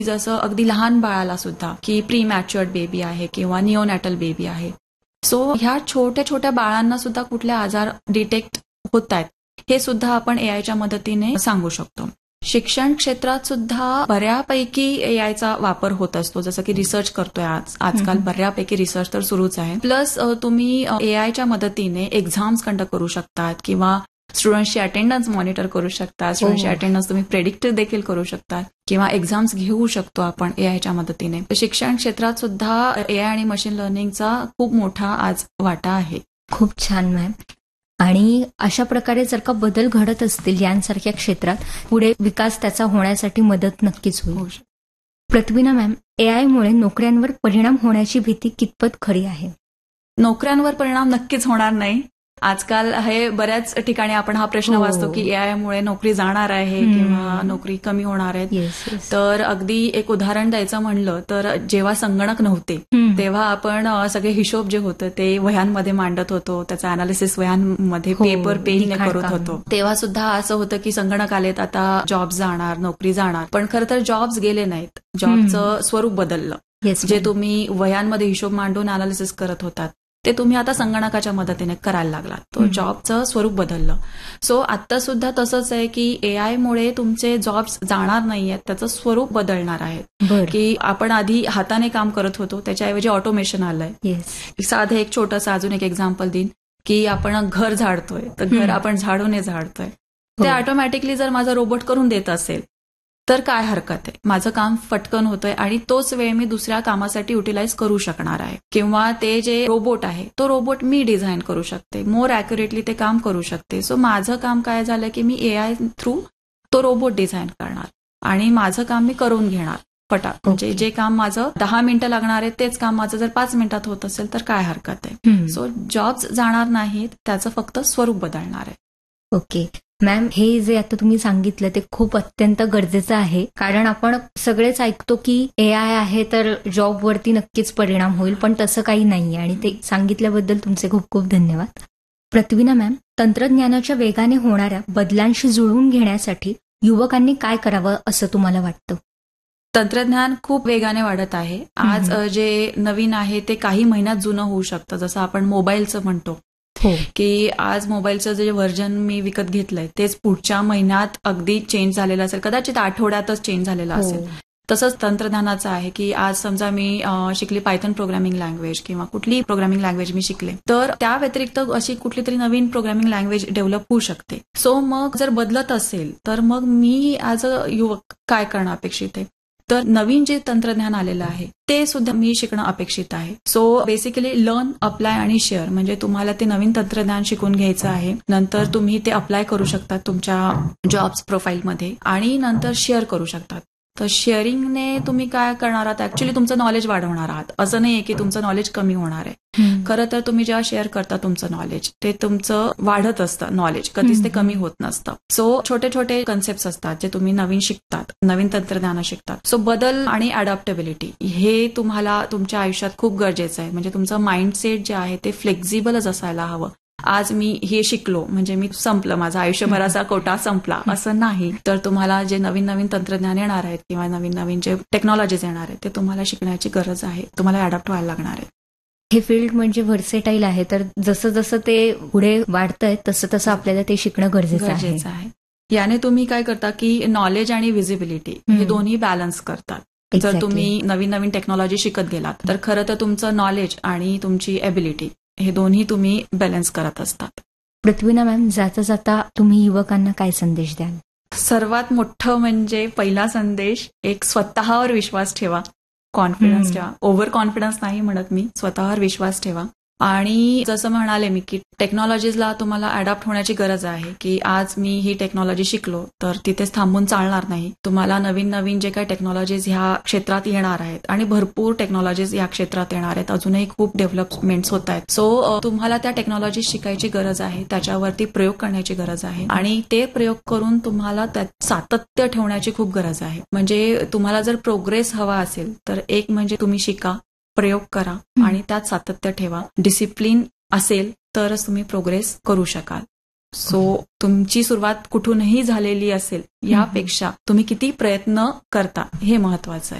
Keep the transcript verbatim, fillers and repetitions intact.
जसं अगदी लहान बाळाला सुद्धा की प्री मॅच्युअर्ड बेबी आहे किंवा निओनॅटल बेबी आहे. सो ह्या छोट्या छोट्या बाळांना सुद्धा कुठले आजार डिटेक्ट होत आहेत हे सुद्धा आपण एआयच्या मदतीने सांगू शकतो. शिक्षण क्षेत्रात सुद्धा बऱ्यापैकी एआयचा वापर होत असतो, जसं की रिसर्च करतोय आज आजकाल बऱ्यापैकी रिसर्च तर सुरूच आहे. प्लस तुम्ही एआयच्या मदतीने एक्झाम्स कंडक्ट करू शकतात किंवा स्टुडंट्सची अटेंडन्स मॉनिटर करू शकता, स्टुडंटची अटेंडन्स तुम्ही प्रेडिक्ट देखील करू शकता किंवा एक्झाम्स घेऊ शकतो आपण एआयच्या मदतीने. शिक्षण क्षेत्रात सुद्धा एआय आणि मशीन लर्निंगचा खूप मोठा आज वाटा आहे. खूप छान मॅम. आणि अशा प्रकारे जर का बदल घडत असतील यांसारख्या क्षेत्रात पुढे विकास त्याचा होण्यासाठी मदत नक्कीच होईल. पृथ्वीना मॅम, एआयमुळे नोकऱ्यांवर परिणाम होण्याची भीती कितपत खरी आहे? नोकऱ्यांवर परिणाम नक्कीच होणार नाही. आजकाल हे बऱ्याच ठिकाणी आपण हा प्रश्न वाचतो की एआयमुळे नोकरी जाणार आहे किंवा नोकरी कमी होणार आहे. तर अगदी एक उदाहरण द्यायचं म्हणलं तर जेव्हा संगणक नव्हते तेव्हा आपण सगळे हिशोब जे होतं ते वह्यांमध्ये मांडत होतो, त्याचं अनालिसिस वह्यांमध्ये पेपर पेनने करत होतो. तेव्हा सुद्धा असं होतं की संगणक आलेत, आता जॉब्स जाणार, नोकरी जाणार. पण खरं तर जॉब्स गेले नाहीत, जॉबचं स्वरूप बदललं. जे तुम्ही वह्यांमध्ये हिशोब मांडून अनालिसिस करत होतात ते तुम्ही आता संगणकाच्या मदतीने करायला लागलात. तो जॉबचं स्वरूप बदललं. सो आता सुद्धा तसंच आहे की एआयमुळे तुमचे जॉब्स जाणार नाहीयेत, त्याचं स्वरूप बदलणार आहे. की आपण आधी हाताने काम करत होतो त्याच्याऐवजी ऑटोमेशन आलंय. साधं एक छोटंसं अजून एक एक्झाम्पल देईन की आपण घर झाडतोय तर घर आपण झाडूने झाडतोय, ते ऑटोमॅटिकली जर माझा रोबोट करून देत असेल तर काय हरकत आहे, माझं काम फटकन होतंय आणि तोच वेळ मी दुसऱ्या कामासाठी युटिलाइज करू शकणार आहे. किंवा ते जे रोबोट आहे तो रोबोट मी डिझाईन करू शकते, मोर अॅक्युरेटली ते काम करू शकते. सो माझं काम काय झालं की मी एआय थ्रू तो रोबोट डिझाईन करणार आणि माझं काम मी करून घेणार फटाक. म्हणजे जे काम माझं दहा मिनिटं लागणार आहे तेच काम माझं जर पाच मिनिटात होत असेल तर काय हरकत आहे. सो जॉब्स जाणार नाहीत, त्याचं फक्त स्वरूप बदलणार आहे. ओके मॅम, हे जे आता तुम्ही सांगितलं ते खूप अत्यंत गरजेचं आहे, कारण आपण सगळेच ऐकतो की एआय आहे तर जॉबवरती नक्कीच परिणाम होईल, पण तसं काही नाहीये आणि ते सांगितल्याबद्दल तुमचे खूप खूप धन्यवाद. पृथ्वीना मॅम, तंत्रज्ञानाच्या वेगाने होणाऱ्या बदलांशी जुळवून घेण्यासाठी युवकांनी काय करावं असं तुम्हाला वाटतं? तंत्रज्ञान खूप वेगाने वाढत आहे. आज जे नवीन आहे ते काही महिन्यात जुनं होऊ शकतं. जसं आपण मोबाईलचं म्हणतो की आज मोबाईलचं जे व्हर्जन मी विकत घेतलंय तेच पुढच्या महिन्यात अगदी चेंज झालेलं असेल, कदाचित आठवड्यातच चेंज झालेलं असेल. तसंच तंत्रज्ञानाचं आहे की आज समजा मी शिकली पायथन प्रोग्रामिंग लँग्वेज किंवा कुठलीही प्रोग्रामिंग लँग्वेज मी शिकले तर त्या व्यतिरिक्त अशी कुठली तरी नवीन प्रोग्रामिंग लँग्वेज डेव्हलप होऊ शकते. सो मग जर बदलत असेल तर मग मी ऍज अ युवक काय करणं अपेक्षित आहे, तर नवीन जे तंत्रज्ञान आलेलं आहे ते सुद्धा मी शिकणं अपेक्षित आहे. सो बेसिकली लर्न, अप्लाय आणि शेअर, म्हणजे तुम्हाला ते नवीन तंत्रज्ञान शिकून घ्यायचं आहे, नंतर तुम्ही ते अप्लाय करू शकता तुमच्या जॉब्स प्रोफाईलमध्ये आणि नंतर शेअर करू शकतात. तर शेअरिंगने तुम्ही काय करणार आहात, ऍक्च्युली तुमचं नॉलेज वाढवणार आहात. असं नाहीये की तुमचं नॉलेज कमी होणार आहे. खरं तर तुम्ही जेव्हा शेअर करता तुमचं नॉलेज ते तुमचं वाढत असतं नॉलेज, कधीच ते कमी होत नसतं. सो छोटे छोटे कन्सेप्ट असतात जे तुम्ही नवीन शिकतात, नवीन तंत्रज्ञान शिकतात. सो बदल आणि अडॅप्टेबिलिटी हे तुम्हाला तुमच्या आयुष्यात खूप गरजेचं आहे. म्हणजे तुमचं माइंडसेट जे आहे ते फ्लेक्झिबलच असायला हवं. आज मी हे शिकलो म्हणजे मी संपलं, माझा आयुष्यभराचा कोटा संपला असं नाही. तर तुम्हाला जे नवीन नवीन तंत्रज्ञान येणार आहेत किंवा नवीन नवीन जे टेक्नॉलॉजीज येणार आहेत ते तुम्हाला शिकण्याची गरज आहे, तुम्हाला अडॅप्ट व्हायला लागणार आहे. हे फील्ड म्हणजे व्हर्सेटाईल आहे, तर जसं जसं ते पुढे वाढतंय तसं तसं आपल्याला ते शिकणं गरजेचं आहे. याने तुम्ही काय करता की नॉलेज आणि व्हिजिबिलिटी हे दोन्ही बॅलन्स करतात. जर तुम्ही नवीन नवीन टेक्नॉलॉजी शिकत गेलात तर खरं तर तुमचं नॉलेज आणि तुमची एबिलिटी हे दोन्ही तुम्ही बॅलन्स करत असतात. पृथ्वीना मॅम, जाता जाता तुम्ही युवकांना काय संदेश द्याल? सर्वात मोठं म्हणजे पहिला संदेश, एक स्वतःवर विश्वास ठेवा, कॉन्फिडन्स ठेवा. ओव्हर कॉन्फिडन्स नाही म्हणत मी, स्वतःवर विश्वास ठेवा. आणि जसं म्हणाले मी की टेक्नॉलॉजीजला तुम्हाला अडॅप्ट होण्याची गरज आहे की आज मी ही टेक्नॉलॉजी शिकलो तर तिथेच थांबून चालणार नाही. तुम्हाला नवीन नवीन जे काही टेक्नॉलॉजीज ह्या क्षेत्रात येणार आहेत आणि भरपूर टेक्नॉलॉजीज या क्षेत्रात येणार आहेत, अजूनही खूप डेव्हलपमेंट्स होत आहेत. सो तुम्हाला त्या टेक्नॉलॉजी शिकायची गरज आहे, त्याच्यावरती प्रयोग करण्याची गरज आहे आणि ते प्रयोग करून तुम्हाला त्यात सातत्य ठेवण्याची खूप गरज आहे. म्हणजे तुम्हाला जर प्रोग्रेस हवा असेल तर एक म्हणजे तुम्ही शिका, प्रयोग करा आणि त्यात सातत्य ठेवा. डिसिप्लिन असेल तरच तुम्ही प्रोग्रेस करू शकाल. सो तुमची सुरुवात कुठूनही झालेली असेल यापेक्षा तुम्ही किती प्रयत्न करता हे महत्वाचं आहे.